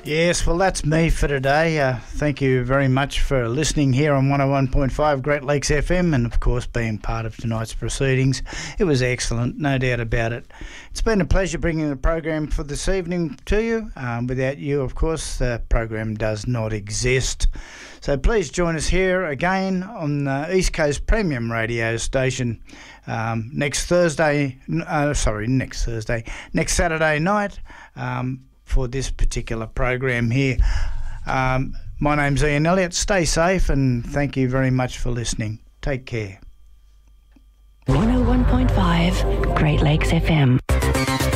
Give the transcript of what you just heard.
Yes, well, that's me for today. Thank you very much for listening here on 101.5 Great Lakes FM and, of course, being part of tonight's proceedings. It was excellent, no doubt about it. It's been a pleasure bringing the program for this evening to you. Without you, of course, the program does not exist. So please join us here again on the East Coast Premium Radio Station next Saturday night. For this particular program here. My name's Ian Elliott. Stay safe and thank you very much for listening. Take care. 101.5 Great Lakes FM.